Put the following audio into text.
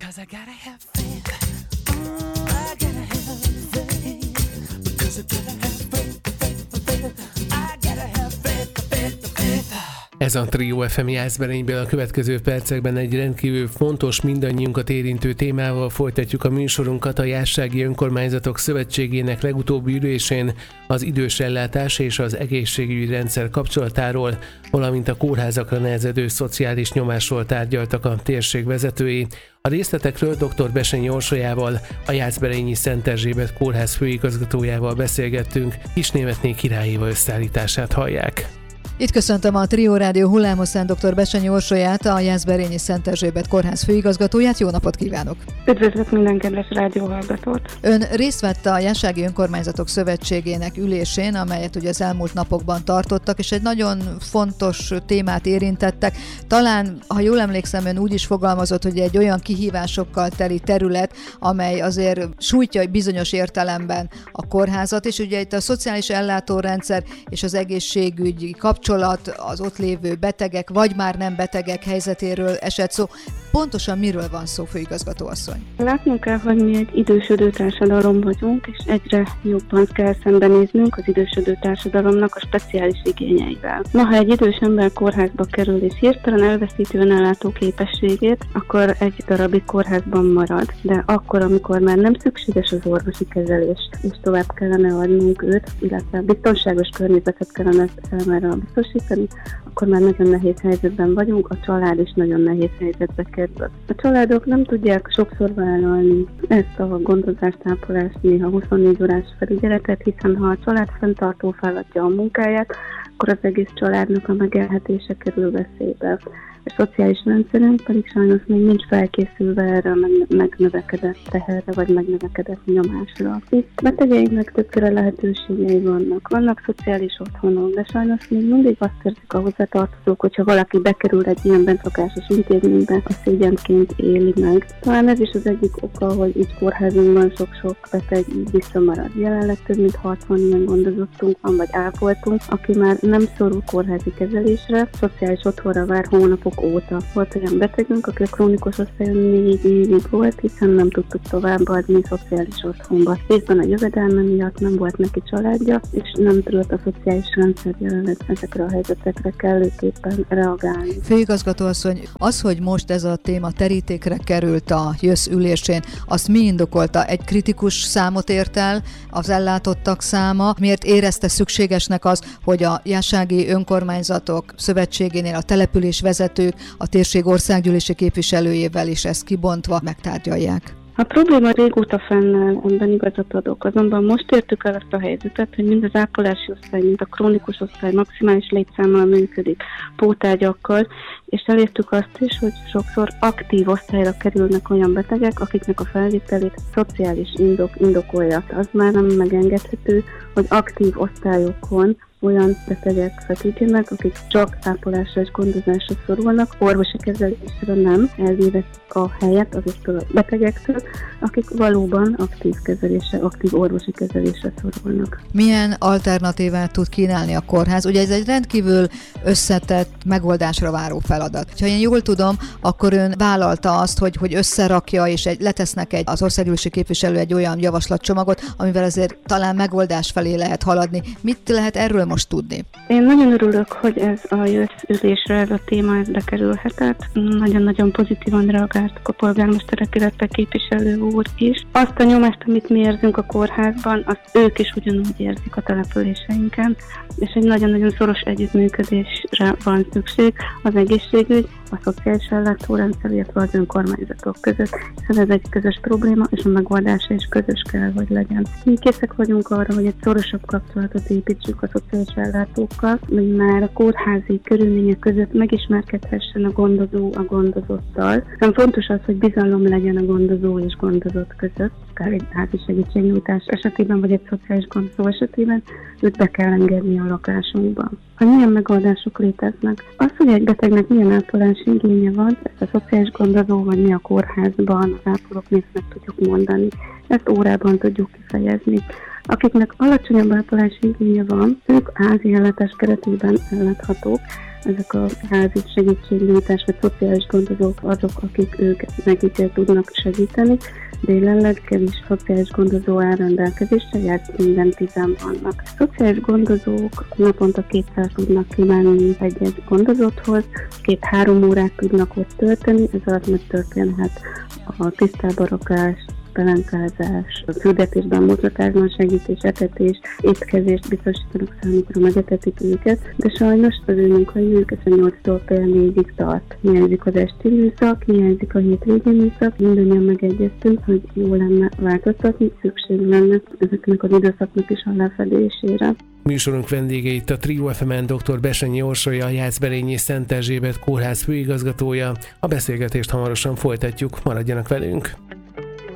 Because I gotta have faith. I gotta have faith. Because I gotta have faith. I gotta have faith. Ez a Trio FM Jászberényből. A következő percekben egy rendkívül fontos, mindannyiunkat érintő témával folytatjuk a műsorunkat. A Jászsági Önkormányzatok Szövetségének legutóbbi ülésén az idősellátás és az egészségügyi rendszer kapcsolatáról, valamint a kórházakra nehezedő szociális nyomásról tárgyaltak a térség vezetői. A részletekről dr. Bessenyi Orsolyával, a Jászberényi Szent Erzsébet kórház főigazgatójával beszélgettünk. Kisnémetné Király Éva összeállítását hallják. Itt köszöntöm a Trio Rádió hullámhosszán dr. Bessenyi Orsolyát, a Jászberényi Szent Erzsébet kórház főigazgatóját. Jó napot kívánok! Üdvözlök minden kedves rádióhallgatót! Ön részt vett a Jászsági Önkormányzatok Szövetségének ülésén, amelyet ugye az elmúlt napokban tartottak, és egy nagyon fontos témát érintettek. Talán, ha jól emlékszem, ön úgy is fogalmazott, hogy egy olyan kihívásokkal teli terület, amely azért sújtja bizonyos értelemben a kórházat, és ugye itt a szociális ellátórendszer és az egészségügyi kapcsolat, az ott lévő betegek, vagy már nem betegek helyzetéről esett szó. Pontosan miről van szó, főigazgató asszony? Látnunk kell, hogy mi egy idősödő társadalom vagyunk, és egyre jobban kell szembenéznünk az idősödő társadalomnak a speciális igényeivel. Ma, ha egy idős ember kórházba kerül és hirtelen elveszíti önellátó képességét, akkor egy darabig kórházban marad. De akkor, amikor már nem szükséges az orvosi kezelés, és tovább kellene adnunk őt, illetve biztonságos környezetet kellene számára biztosítani, akkor már nagyon nehéz helyzetben vagyunk, a család is nagyon nehéz helyzetbe kerül. A családok nem tudják sokszor vállalni ezt a gondozást, ápolást, néha 24 órás felügyeletet, hiszen ha a család fenntartó feladja a munkáját, akkor az egész családnak a megélhetése kerül veszélybe. A szociális rendszerünk pedig sajnos még nincs felkészülve erre a megnövekedett teherre, vagy megnövekedett nyomásra. Itt betegeinknek többféle lehetőségei vannak. Vannak szociális otthonok, de sajnos még mindig azt érzik a hozzátartozók, hogyha valaki bekerül egy ilyen bentszokásos intézménybe, a szégyenként éli meg. Talán ez is az egyik oka, hogy így kórházunkban sok-sok beteg így visszamarad. Jelenleg több mint 60 ilyen gondozottunk van, vagy ápoltunk, aki már nem szorul kórházi kezelésre, szociális otthonra vár hónapok óta. Volt olyan betegünk, aki a krónikus osztályon 4 évig volt, hiszen nem tudtuk továbbadni szociális otthonba. Részben a jövedelme miatt nem volt neki családja, és nem tudott a szociális rendszer jelenleg ezekre a helyzetekre kellőképpen reagálni. Főigazgató asszony, az, hogy most ez a téma terítékre került a JÖSZ ülésén, azt mi indokolta? Egy kritikus számot ért el az ellátottak száma? Miért érezte szükségesnek az, hogy a Jászsági Önkormányzatok Szövetségénél a település vezetők a térség országgyűlési képviselőjével is ezt kibontva megtárgyalják? A probléma régóta fennáll, ebben igazat adok, azonban most értük el azt a helyzetet, hogy mind az ápolási osztály, mind a krónikus osztály maximális létszámmal működik, pótágyakkal, és elértük azt is, hogy sokszor aktív osztályra kerülnek olyan betegek, akiknek a felvételét szociális indokolja. Az már nem megengedhető, hogy aktív osztályokon olyan betegek feküdjenek, akik csak ápolásra és gondozásra szorulnak, orvosi kezelésre nem, elvéve a helyet azoktól a betegektől, akik valóban aktív orvosi kezelésre szorulnak. Milyen alternatívát tud kínálni a kórház? Ugye ez egy rendkívül összetett, megoldásra váró feladat. Ha én jól tudom, akkor ön vállalta azt, hogy összerakja, és letesznek az országgyűlési képviselő egy olyan javaslatcsomagot, amivel azért talán megoldás felé lehet haladni. Mit lehet erről most tudni? Én nagyon örülök, hogy ez a JÖSZ ülésre ez a téma bekerülhetett. Nagyon-nagyon pozitívan reagáltak a polgármesterek, illetve képviselő úr is. Azt a nyomást, amit mi érzünk a kórházban, azt ők is ugyanúgy érzik a településeinken, és egy nagyon-nagyon szoros együttműködésre van szükség az egészségügy, a szociális ellátórendszer, illetve az önkormányzatok között, hiszen ez egy közös probléma, és a megoldása is közös kell, hogy legyen. Mi készek vagyunk arra, hogy egy szorosabb kapcsolatot építsük a szociális ellátókkal, hogy már a kórházi körülmények között megismerkedhessen a gondozó a gondozottal. Hiszen fontos az, hogy bizalom legyen a gondozó és gondozott között, akár egy házi segítségnyújtás esetében, vagy egy szociális gondozó esetében, őt be kell engedni a lakásunkba. Hogy milyen megoldások léteznek. Az, hogy egy betegnek milyen ápolási igénye van, ezt a szociális gondozó, vagy mi a kórházban, az ápolók meg tudjuk mondani. Ezt órában tudjuk kifejezni. Akiknek alacsonyabb ápolási igénye van, ők házi ellátás keretében elláthatók. Ezek a házi segítségnyújtás vagy szociális gondozók azok, akik nekik tudnak segíteni, de jelenleg kevés szociális gondozó áll rendelkezésre, jelent minden 10 vannak. A szociális gondozók naponta 200 tudnak kimenni egy gondozóthoz, 2-3 órát tudnak ott tölteni, ez alatt megtörténhet a tisztába rakás, pelenkázás, a küldetésben, mozgatásban segítés, etetés, étkezést biztosítanak számukra, megetetik őket, de sajnos az ő munkaidők 8-tól fél 4-ig tart. Hiányzik az esti műszak, hiányzik a hétvégi műszak, mindannyian megegyeztünk, hogy jó lenne változtatni, szükség lenne ezeknek az időszaknak is a lefedésére. Műsorunk vendége itt a Trio FM-en dr. Bessenyi Orsolya, a Jászberényi Szent Erzsébet kórház főigazgatója. A beszélgetést hamarosan folytatjuk, maradjanak velünk!